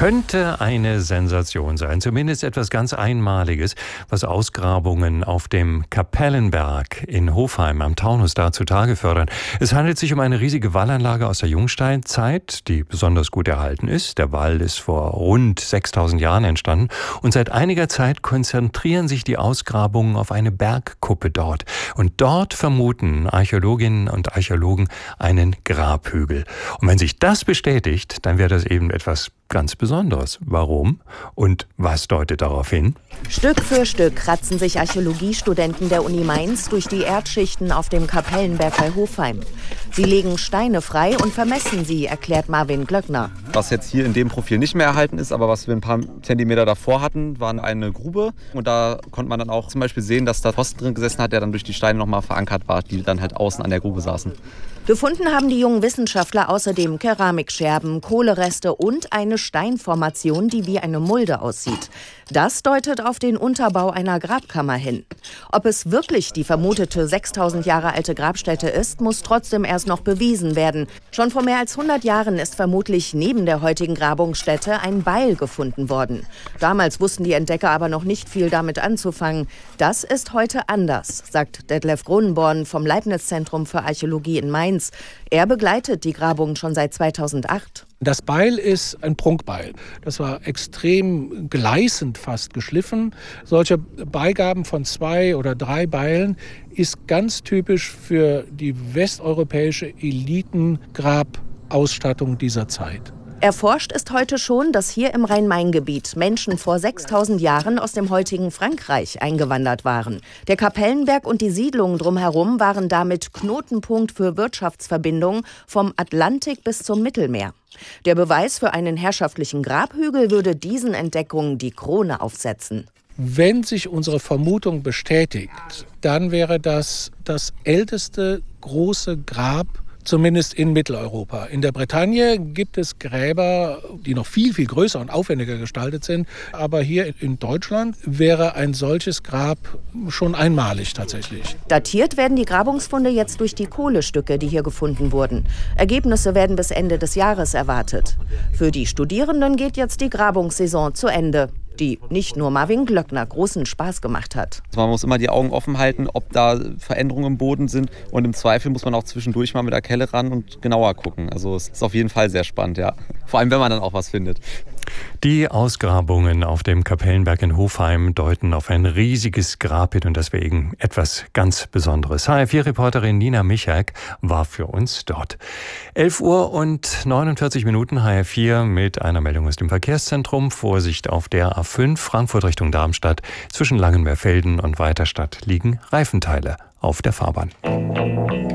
könnte eine Sensation sein, zumindest etwas ganz Einmaliges, was Ausgrabungen auf dem Kapellenberg in Hofheim am Taunus da zutage fördern. Es handelt sich um eine riesige Wallanlage aus der Jungsteinzeit, die besonders gut erhalten ist. Der Wall ist vor rund 6000 Jahren entstanden und seit einiger Zeit konzentrieren sich die Ausgrabungen auf eine Bergkuppe dort. Und dort vermuten Archäologinnen und Archäologen einen Grabhügel. Und wenn sich das bestätigt, dann wäre das eben etwas ganz Besonderes. Warum und was deutet darauf hin? Stück für Stück kratzen sich Archäologiestudenten der Uni Mainz durch die Erdschichten auf dem Kapellenberg bei Hofheim. Sie legen Steine frei und vermessen sie, erklärt Marvin Glöckner. Was jetzt hier in dem Profil nicht mehr erhalten ist, aber was wir ein paar Zentimeter davor hatten, war eine Grube. Und da konnte man dann auch zum Beispiel sehen, dass da Pfosten drin gesessen hat, der dann durch die Steine nochmal verankert war, die dann halt außen an der Grube saßen. Gefunden haben die jungen Wissenschaftler außerdem Keramikscherben, Kohlereste und eine Steinformation, die wie eine Mulde aussieht. Das deutet auf den Unterbau einer Grabkammer hin. Ob es wirklich die vermutete 6000 Jahre alte Grabstätte ist, muss trotzdem erst noch bewiesen werden. Schon vor mehr als 100 Jahren ist vermutlich neben der heutigen Grabungsstätte ein Beil gefunden worden. Damals wussten die Entdecker aber noch nicht viel damit anzufangen. Das ist heute anders, sagt Detlef Grunenborn vom Leibniz-Zentrum für Archäologie in Mainz. Er begleitet die Grabungen schon seit 2008. Das Beil ist ein Prunkbeil. Das war extrem gleißend fast geschliffen. Solche Beigaben von 2 oder 3 Beilen ist ganz typisch für die westeuropäische Elitengrabausstattung dieser Zeit. Erforscht ist heute schon, dass hier im Rhein-Main-Gebiet Menschen vor 6000 Jahren aus dem heutigen Frankreich eingewandert waren. Der Kapellenberg und die Siedlungen drumherum waren damit Knotenpunkt für Wirtschaftsverbindungen vom Atlantik bis zum Mittelmeer. Der Beweis für einen herrschaftlichen Grabhügel würde diesen Entdeckungen die Krone aufsetzen. Wenn sich unsere Vermutung bestätigt, dann wäre das älteste große Grab, zumindest in Mitteleuropa. In der Bretagne gibt es Gräber, die noch viel, viel größer und aufwendiger gestaltet sind. Aber hier in Deutschland wäre ein solches Grab schon einmalig tatsächlich. Datiert werden die Grabungsfunde jetzt durch die Kohlestücke, die hier gefunden wurden. Ergebnisse werden bis Ende des Jahres erwartet. Für die Studierenden geht jetzt die Grabungssaison zu Ende, die nicht nur Marvin Glöckner großen Spaß gemacht hat. Man muss immer die Augen offen halten, ob da Veränderungen im Boden sind. Und im Zweifel muss man auch zwischendurch mal mit der Kelle ran und genauer gucken. Also es ist auf jeden Fall sehr spannend, ja. Vor allem, wenn man dann auch was findet. Die Ausgrabungen auf dem Kapellenberg in Hofheim deuten auf ein riesiges Grab hin und deswegen etwas ganz Besonderes. HR4-Reporterin Nina Michak war für uns dort. 11:49 HR4 mit einer Meldung aus dem Verkehrszentrum. Vorsicht auf der A5 Frankfurt Richtung Darmstadt. Zwischen Langenmeerfelden und Weiterstadt liegen Reifenteile auf der Fahrbahn.